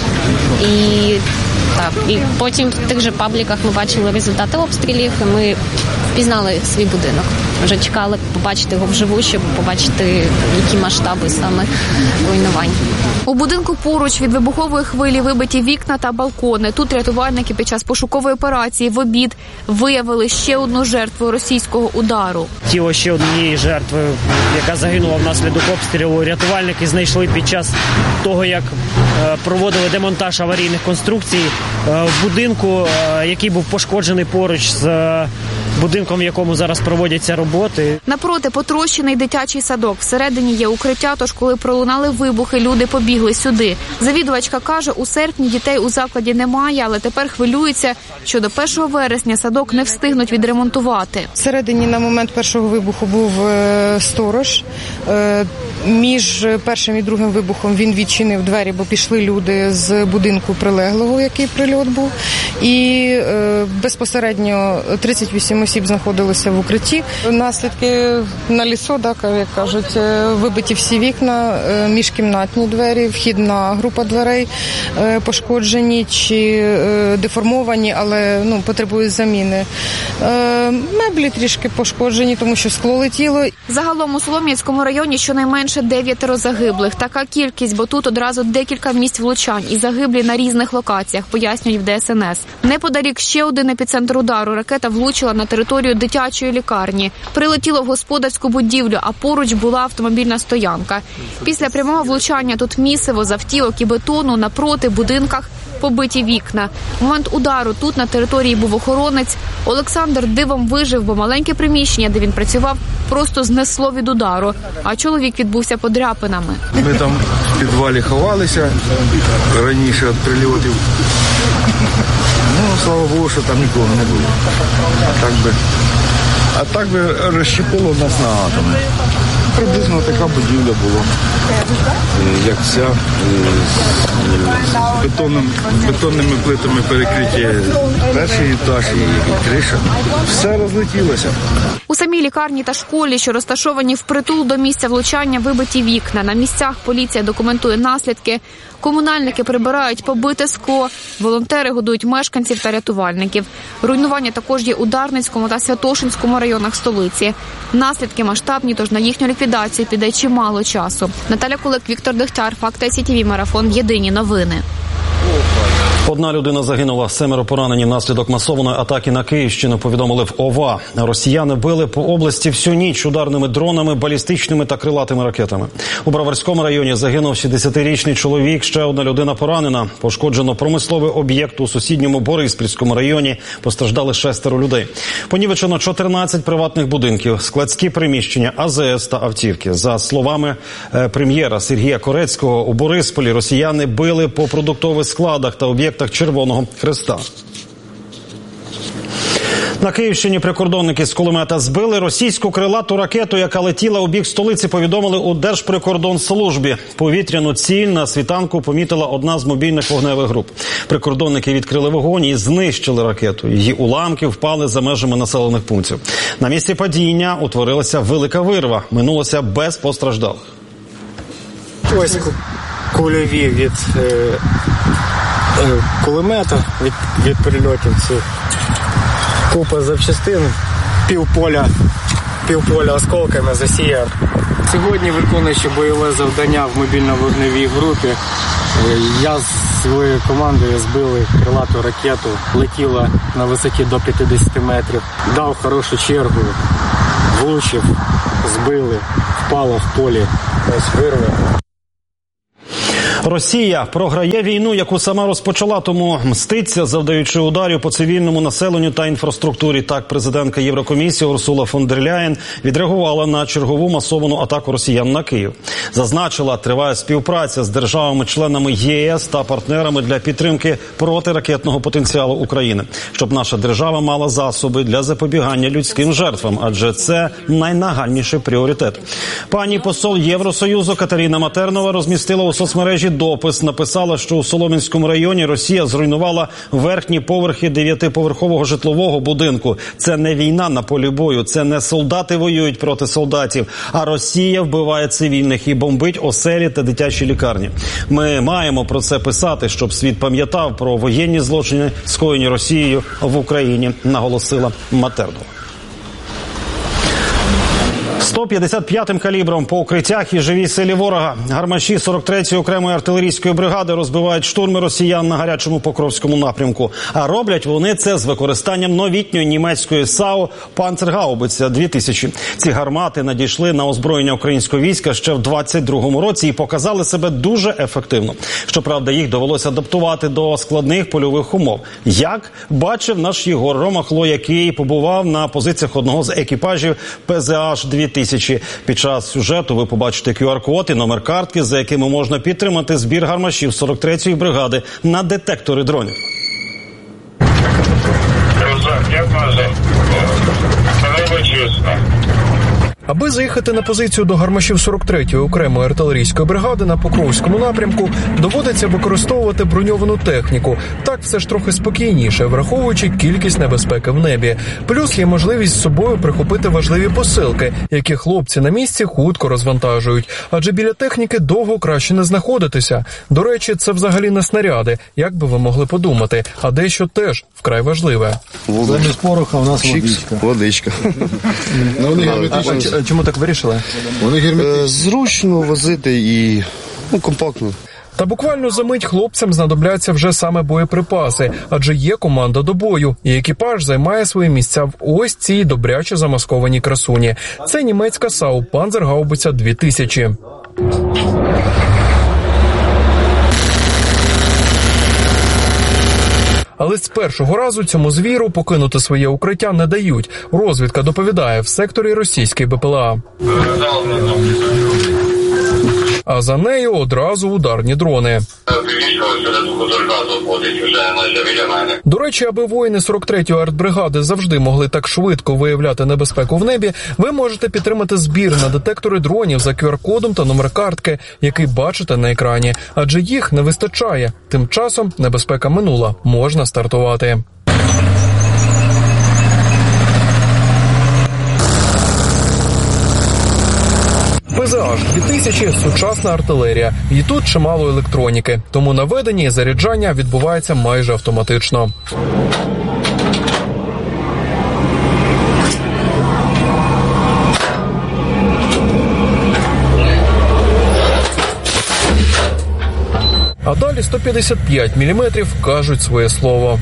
І потім в тих же пабліках ми бачили результати обстрілів, і ми впізнали свій будинок. Вже чекали побачити його вживу, щоб побачити, які масштаби саме руйнувань. У будинку поруч від вибухової хвилі вибиті вікна та балкони. Тут рятувальники під час пошукової операції в обід виявили ще одну жертву російського удару. Тіло ще однієї жертви, яка загинула внаслідок обстрілу, рятувальники знайшли під час того, як проводили демонтаж аварійних конструкцій в будинку, який був пошкоджений поруч з будинком, в якому зараз проводяться роботи. Напроти потрощений дитячий садок. Всередині є укриття, тож коли пролунали вибухи, люди побігли сюди. Завідувачка каже, у серпні дітей у закладі немає, але тепер хвилюється, що до 1 вересня садок не встигнуть відремонтувати. Всередині на момент першого вибуху був сторож. Між першим і другим вибухом він відчинив двері, бо пішли люди з будинку прилеглого, який прильот був. І безпосередньо 38 осіб знаходилися в укритті. Наслідки наліцо, як кажуть, вибиті всі вікна, міжкімнатні двері, вхідна група дверей пошкоджені чи деформовані, але потребують заміни. Меблі трішки пошкоджені, тому що скло летіло. Загалом у Солом'янському районі щонайменше 9 загиблих. Така кількість, бо тут одразу декілька місць влучань і загиблі на різних локаціях, пояснюють в ДСНС. Неподалік ще один епіцентр удару. Ракета влучила на територію дитячої лікарні. Прилетіло в господарську будівлю, а поруч була автомобільна стоянка. Після прямого влучання тут місиво з автівок і бетону, напроти будинках побиті вікна. В момент удару тут на території був охоронець. Олександр дивом вижив, бо маленьке приміщення, де він працював, просто знесло від удару, а чоловік відбувся подряпинами. Ми там в підвалі ховалися раніше від прильотів. Слава Богу, що там нікого не було. А так би розщепило нас на атоми. Приблизно така будівля була, як ця, з бетонними плитами перекриття перший етаж і криша. Все розлетілося. У самій лікарні та школі, що розташовані впритул до місця влучання, вибиті вікна. На місцях поліція документує наслідки. Комунальники прибирають побите скло, волонтери годують мешканців та рятувальників. Руйнування також є у Дарницькому та Святошинському районах столиці. Наслідки масштабні, тож на їхню ліквідацію піде чимало часу. Наталя Кулик, Віктор Дегтяр, Факти СІТВ, Марафон, Єдині новини. Одна людина загинула, 7 поранені внаслідок масованої атаки на Київщину, повідомили в ОВА. Росіяни били по області всю ніч ударними дронами, балістичними та крилатими ракетами. У Броварському районі загинув 60-річний чоловік, ще одна людина поранена. Пошкоджено промисловий об'єкт у сусідньому Бориспільському районі. Постраждали 6 людей. Понівечено 14 приватних будинків, складські приміщення, АЗС та автівки. За словами прем'єра Сергія Корецького, у Борисполі росіяни били по продуктових складах та об'єктах Червоного Хреста. На Київщині прикордонники з кулемета збили російську крилату ракету, яка летіла у бік столиці, повідомили у Держприкордонслужбі. Повітряну ціль на світанку помітила одна з мобільних вогневих груп. Прикордонники відкрили вогонь і знищили ракету. Її уламки впали за межами населених пунктів. На місці падіння утворилася велика вирва. Минулося без постраждалих. Ось кульові від кулемета, від прильотів цих. Купа запчастин, півполя осколками засіяв. Сьогодні, виконуючи бойове завдання в мобільно-вогневій групі, я з своєю командою збили крилату ракету, летіла на висоті до 50 метрів, дав хорошу чергу, влучив, збили, впала в полі, ось вирва. Росія програє війну, яку сама розпочала, тому мститься, завдаючи ударів по цивільному населенню та інфраструктурі. Так, президентка Єврокомісії Урсула фон дер Ляєн відреагувала на чергову масовану атаку росіян на Київ. Зазначила, триває співпраця з державами-членами ЄС та партнерами для підтримки протиракетного потенціалу України, щоб наша держава мала засоби для запобігання людським жертвам, адже це найнагальніший пріоритет. Пані посол Євросоюзу Катерина Матернова розмістила у соцмережі допис, написала, що у Солом'янському районі Росія зруйнувала верхні поверхи 9-поверхового житлового будинку. Це не війна на полі бою, це не солдати воюють проти солдатів, а Росія вбиває цивільних і бомбить оселі та дитячі лікарні. Ми маємо про це писати, щоб світ пам'ятав про воєнні злочини, скоєні Росією в Україні, наголосила Матернова. 155-м калібром по укриттях і живій силі ворога. Гармаші 43-ї окремої артилерійської бригади розбивають штурми росіян на гарячому Покровському напрямку. А роблять вони це з використанням новітньої німецької САУ «Панцергаубиця 2000». Ці гармати надійшли на озброєння українського війська ще в 22-му році і показали себе дуже ефективно. Щоправда, їх довелося адаптувати до складних польових умов. Як бачив наш Єгор Ромахло, який побував на позиціях одного з екіпажів ПЗАШ-2000. Під час сюжету ви побачите QR-код і номер картки, за якими можна підтримати збір гармашів 43-ї бригади на детектори дронів. Аби заїхати на позицію до гармашів 43-ї окремої артилерійської бригади на Покровському напрямку, доводиться використовувати броньовану техніку. Так все ж трохи спокійніше, враховуючи кількість небезпеки в небі. Плюс є можливість з собою прихопити важливі посилки, які хлопці на місці хутко розвантажують. Адже біля техніки довго краще не знаходитися. До речі, це взагалі не снаряди, як би ви могли подумати, а дещо теж вкрай важливе. Замість пороха у нас водичка. Чому так вирішили? Зручно возити і компактно. Та буквально за мить хлопцям знадобляться вже саме боєприпаси, адже є команда до бою, і екіпаж займає свої місця в ось цій добряче замаскованій красуні. Це німецька САУ «Панцергаубиця 2000». Але з першого разу цьому звіру покинути своє укриття не дають. Розвідка доповідає, в секторі російської БПЛА. А за нею одразу ударні дрони. До речі, аби воїни 43-ї артбригади завжди могли так швидко виявляти небезпеку в небі, ви можете підтримати збір на детектори дронів за QR-кодом та номер картки, який бачите на екрані. Адже їх не вистачає. Тим часом небезпека минула. Можна стартувати. ПЗАШ-2000 – сучасна артилерія. І тут чимало електроніки. Тому наведення і заряджання відбувається майже автоматично. А далі 155 мм кажуть своє слово.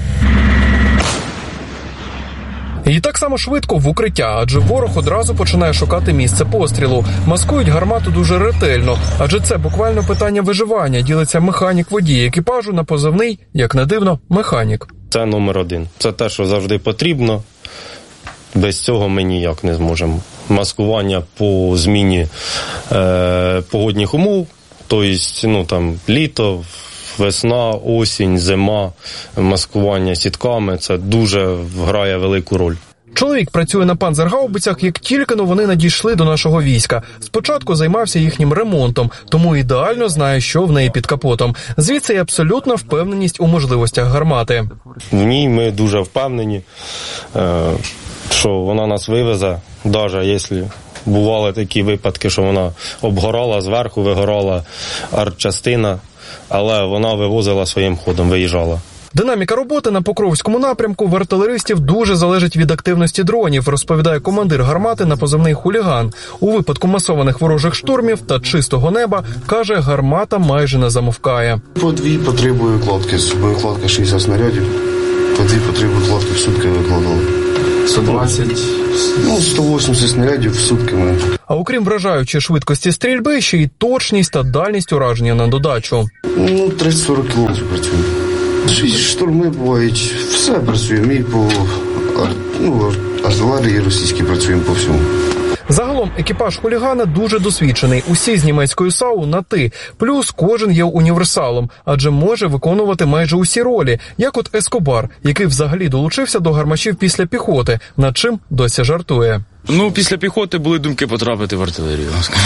І так само швидко в укриття, адже ворог одразу починає шукати місце пострілу. Маскують гармату дуже ретельно, адже це буквально питання виживання, ділиться механік-водій екіпажу на позивний, як не дивно, механік. Це номер один. Це те, що завжди потрібно. Без цього ми ніяк не зможемо. Маскування по зміні погодних умов, тобто літо, весна, осінь, зима, маскування сітками – це дуже грає велику роль. Чоловік працює на панцергаубицях, як тільки-но вони надійшли до нашого війська. Спочатку займався їхнім ремонтом, тому ідеально знає, що в неї під капотом. Звідси й абсолютна впевненість у можливостях гармати. В ній ми дуже впевнені, що вона нас вивезе, навіть якщо бували такі випадки, що вона обгорала, зверху вигорала артчастина, але вона вивозила своїм ходом, виїжджала. Динаміка роботи на Покровському напрямку в артилеристів дуже залежить від активності дронів, розповідає командир гармати на позивний «Хуліган». У випадку масованих ворожих штурмів та чистого неба, каже, гармата майже не замовкає. По 2-3 боєкладки, боєкладка 60 снарядів, по 2-3 боєкладки в сутки викладали. 120? 180 снарядів в сутки ми. А окрім вражаючої швидкості стрільби, ще й точність та дальність ураження на додачу. 30-40 кілометрів працюємо. Штурми бувають, все працюємо. І по артилерії російській працюємо по всьому. Загалом екіпаж «Хулігана» дуже досвідчений. Усі з німецькою САУ на «ти». Плюс кожен є універсалом, адже може виконувати майже усі ролі, як от Ескобар, який взагалі долучився до гармашів після піхоти, над чим досі жартує. Після піхоти були думки потрапити в артилерію.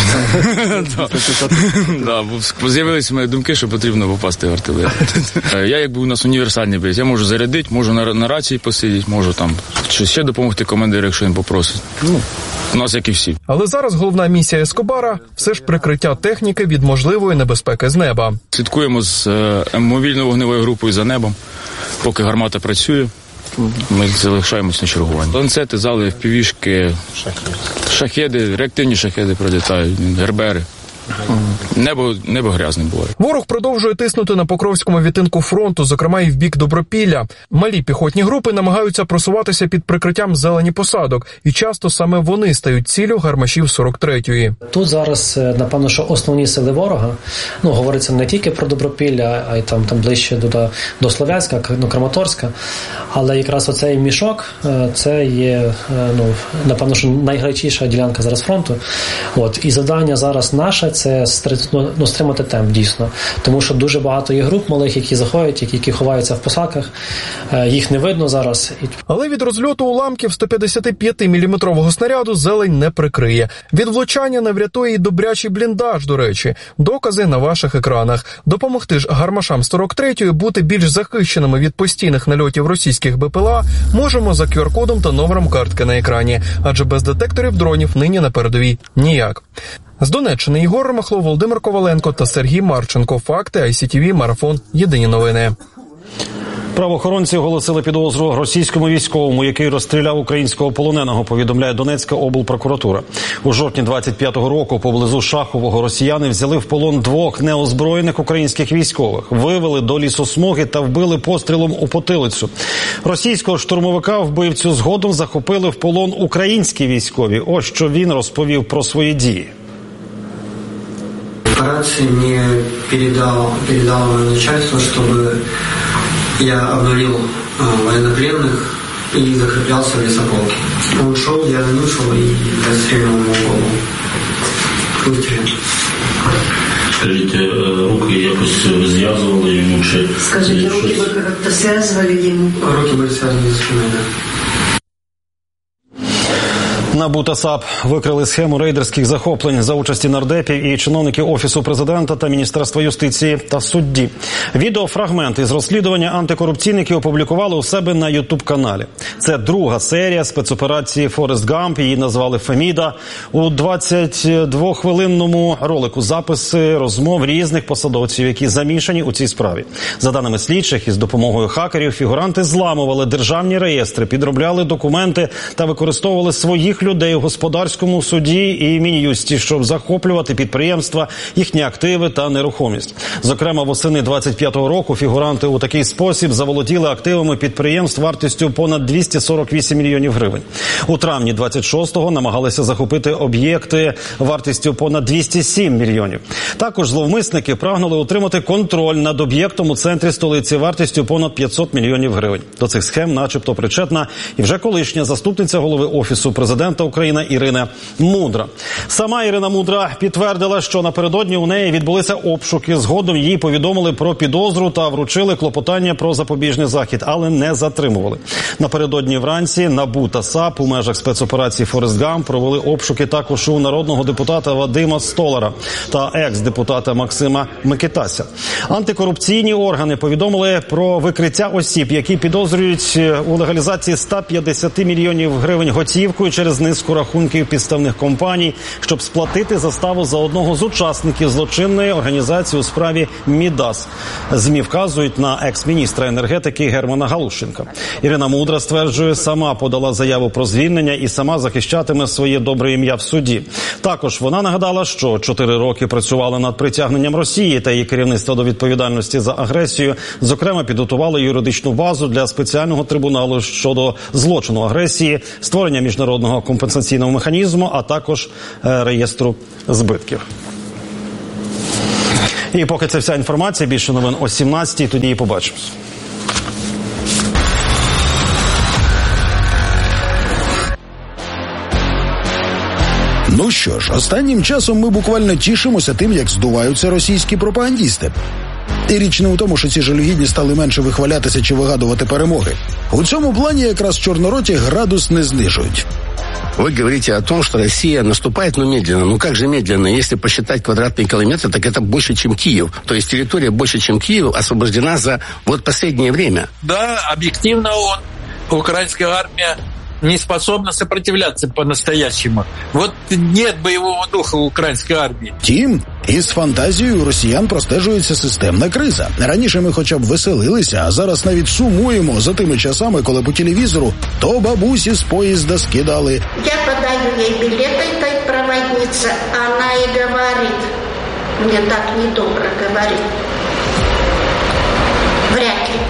З'явилися мої думки, що потрібно попасти в артилерію. Я якби у нас універсальний боєць. Я можу зарядити, можу на рації посидіти, можу там щось ще допомогти командиру, якщо він попросить. У нас як і всі. Але зараз головна місія Ескобара – все ж прикриття техніки від можливої небезпеки з неба. Слідкуємо з мобільно-вогневою групою за небом, поки гармата працює. Ми залишаємось на чергуванні. Ланцети, зали, впівішки, шахеди, реактивні шахеди пролітають, гербери. Небо грязне буває. Ворог продовжує тиснути на Покровському відтинку фронту, зокрема і в бік Добропілля. Малі піхотні групи намагаються просуватися під прикриттям зелені посадок, і часто саме вони стають ціллю гармашів 43-ї. Тут зараз, напевно, що основні сили ворога, говориться не тільки про Добропілля, а й там ближче до Слов'янська, Краматорська, але якраз оцей мішок, це є, напевно, що найгарячіша ділянка зараз фронту. І завдання зараз наше – це стримати темп, дійсно. Тому що дуже багато є груп малих, які заходять, які ховаються в посадках. Їх не видно зараз. Але від розльоту уламків 155-мм снаряду зелень не прикриє. Від влучання не врятує і добрячий бліндаж, до речі. Докази на ваших екранах. Допомогти ж гармашам 43-ї бути більш захищеними від постійних нальотів російських БПЛА можемо за QR-кодом та номером картки на екрані. Адже без детекторів дронів нині на передовій ніяк. З Донеччини Ігор Ремахло, Володимир Коваленко та Сергій Марченко. Факти, ICTV, Марафон, Єдині новини. Правоохоронці оголосили підозру російському військовому, який розстріляв українського полоненого, повідомляє Донецька облпрокуратура. У жовтні 25-го року поблизу Шахового росіяни взяли в полон 2 неозброєних українських військових, вивели до лісосмуги та вбили пострілом у потилицю. Російського штурмовика-вбивцю згодом захопили в полон українські військові. Ось що він розповів про свої дії. Операцию мне передало начальство, чтобы я обнулил военнопленных и закреплялся в лесополке. Он шел, я за ним шел и расстрелял ему голову. Выстрелил. Скажите, руки якось зв'язували йому чи... Скажите, руки вы как-то связывали ему? Руки были связаны за спиной, да. НАБУ та САП викрили схему рейдерських захоплень за участі нардепів і чиновників Офісу президента та Міністерства юстиції та судді. Відеофрагмент із розслідування антикорупційники опублікували у себе на YouTube-каналі. Це друга серія спецоперації «Форест Гамп», її назвали «Феміда». У 22-хвилинному ролику записи розмов різних посадовців, які замішані у цій справі. За даними слідчих, із допомогою хакерів фігуранти зламували державні реєстри, підробляли документи та використовували своїх людей людей у господарському суді і Мін'юсті, щоб захоплювати підприємства, їхні активи та нерухомість. Зокрема, восени 25-го року фігуранти у такий спосіб заволоділи активами підприємств вартістю понад 248 мільйонів гривень. У травні 26-го намагалися захопити об'єкти вартістю понад 207 мільйонів. Також зловмисники прагнули отримати контроль над об'єктом у центрі столиці вартістю понад 500 мільйонів гривень. До цих схем начебто причетна і вже колишня заступниця голови Офісу президента України Ірина Мудра. Сама Ірина Мудра підтвердила, що напередодні у неї відбулися обшуки. Згодом їй повідомили про підозру та вручили клопотання про запобіжний захід, але не затримували. Напередодні вранці НАБУ та САП у межах спецоперації «Форест Гамп» провели обшуки також у народного депутата Вадима Столара та екс-депутата Максима Микитася. Антикорупційні органи повідомили про викриття осіб, які підозрюють у легалізації 150 мільйонів гривень готівкою через низку рахунків підставних компаній, щоб сплатити заставу за одного з учасників злочинної організації у справі «Мідас». ЗМІ вказують на екс-міністра енергетики Германа Галущенка. Ірина Мудра стверджує, сама подала заяву про звільнення і сама захищатиме своє добре ім'я в суді. Також вона нагадала, що 4 роки працювала над притягненням Росії та її керівництва до відповідальності за агресію. Зокрема, підготувала юридичну базу для спеціального трибуналу щодо злочину агресії, створення міжнародного компенсаційного механізму, а також реєстру збитків. І поки це вся інформація, більше новин о 17-й, тоді і побачимось. Ну що ж, останнім часом ми буквально тішимося тим, як здуваються російські пропагандісти. І річ не у тому, що ці жалюгідні стали менше вихвалятися чи вигадувати перемоги. У цьому плані якраз чорнороті градус не знижують. Вы говорите о том, что Россия наступает, но медленно. Ну как же медленно? Если посчитать квадратные километры, так это больше, чем Киев. То есть территория больше, чем Киев, освобождена за вот последнее время. Да, объективно украинская армия не способна сопротивляться по-настоящему. Вот нет боевого духа у української армії. Тім, із фантазією у росіян простежується системна криза. Раніше ми хоча б веселилися, а зараз навіть сумуємо за тими часами, коли по телевізору то бабусі з поїзда скидали. Я подаю їй білети той проводниці, вона і говорить, мені так недобро говорить. Вряд ли.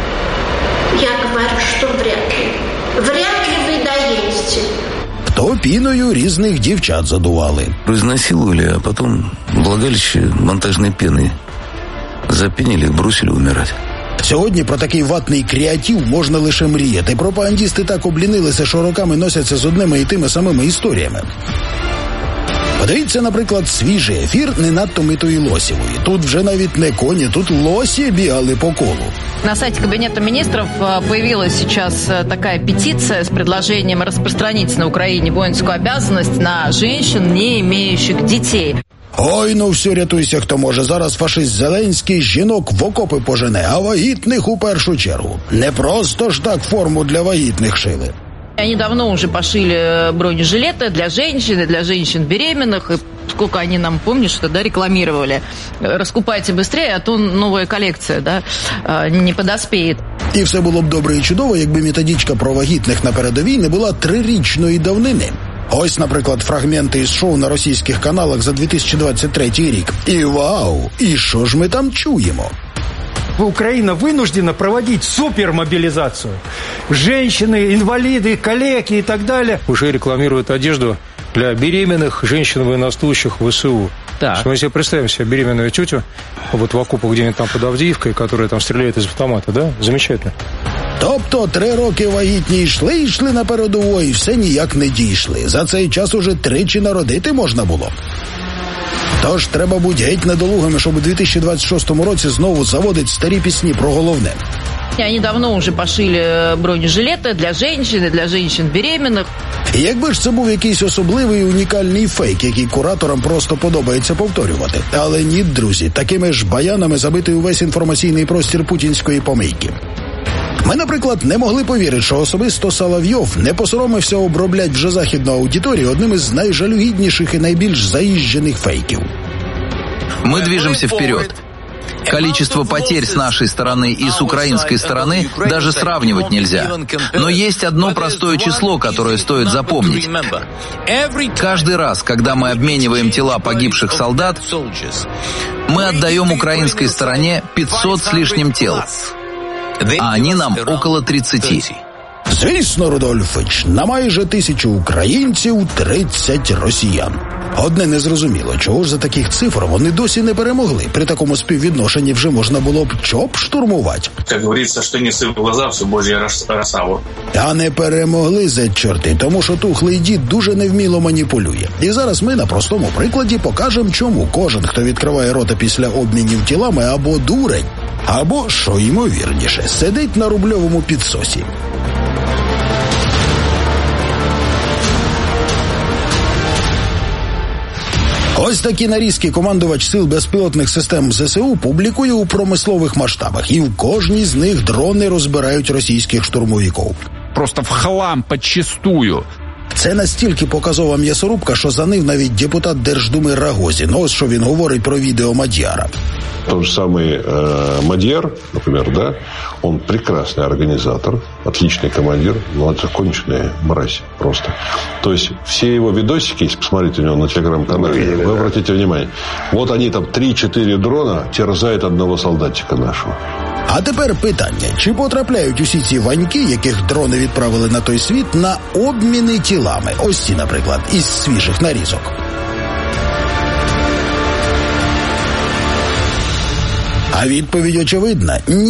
Я говорю, що вряд ли. Вряд ли вы доедете. То піною різних дівчат задували. Изнасиловали, а потом влагалище монтажной пены запенили и бросили умирать. Сьогодні про такий ватний креатив можна лише мріяти. Пропагандісти так облінилися, що роками носяться з одними і тими самими історіями. Подивіться, наприклад, свіжий ефір не надто митої Лосєвої. Тут вже навіть не коні, тут лосі бігали по колу. На сайте Кабинета министров появилась сейчас такая петиция с предложением распространить на Украине воинскую обязанность на женщин, не имеющих детей. Ой, ну все, рятуйся, хто може. Зараз фашист Зеленський жінок в окопи пожене, а вагітних у першу чергу. Не просто ж так форму для вагітних шили. Они давно уже пошили бронежилеты для женщин беременных. И сколько они нам, помнишь, тогда рекламировали. Раскупайте быстрее, а то новая коллекция, да, не подоспеет. І все було б добре і чудово, якби методичка про вагітних на передовій не була 3-річної давнини. Ось, наприклад, фрагменти із шоу на російських каналах за 2023 рік. І вау! І що ж ми там чуємо? Украина вынуждена проводить супермобилизацию. Женщины, инвалиды, калеки и так далее. Уже рекламируют одежду для беременных женщин, военнослужащих ВСУ. Так. Мы себе представим себе беременную тетю вот в окопах где-нибудь там под Авдіївкою, которая там стреляет из автомата, да? Замечательно. Тобто 3 роки вагітні йшли на передову і все ніяк не дійшли. За цей час уже 3 народити можна було. Тож треба бути геть недолугими, щоб у 2026 році знову заводить старі пісні про головне. Они давно уже пошили бронежилеты для женщин беременных. І якби ж це був якийсь особливий унікальний фейк, який кураторам просто подобається повторювати. Але ні, друзі, такими ж баянами забитий увесь інформаційний простір путінської помийки. Ми, наприклад, не могли повірити, що особисто Соловйов не посоромився оброблять вже західну аудиторію одним із найжалюгідніших і найбільш заїжджених фейків. Мы движемся вперед. Количество потерь с нашей стороны и с украинской стороны даже сравнивать нельзя. Но есть одно простое число, которое стоит запомнить. Каждый раз, когда мы обмениваем тела погибших солдат, мы отдаем украинской стороне 500 с лишним тел, а они нам около 30. Звісно, Рудольфич, на майже 1000 українців 30 росіян. Одне незрозуміло, чого ж за таких цифр вони досі не перемогли. При такому співвідношенні вже можна було б ЧОП штурмувати. Як говориться, що не сив в глаза, все Божья роса. Та не перемогли, зет-чорти, тому що тухлий дід дуже невміло маніпулює. І зараз ми на простому прикладі покажемо, чому кожен, хто відкриває рота після обмінів тілами, або дурень, або, що ймовірніше, сидить на рубльовому підсосі. Ось такі нарізки командувач сил безпілотних систем ЗСУ публікує у промислових масштабах. І в кожній з них дрони розбирають російських штурмовиків. Просто в хлам, подчистую. Це настільки показова м'ясорубка, що за ним навіть депутат Держдуми Рогозін. Ось що він говорить про відео Мадьяра. Тот же самый Мадьяр, например, да, он прекрасный организатор, отличный командир, но это конченая мразь просто. То есть все его видосики, если посмотрите у него на телеграм-канале, вы обратите внимание, вот они там 3-4 дрона терзают одного солдатика нашего. А тепер питання, чи потрапляють усі ці ваньки, яких дрони відправили на той світ, на обміни тілами? Ось ці, наприклад, із свіжих нарізок. А відповідь очевидна – ні.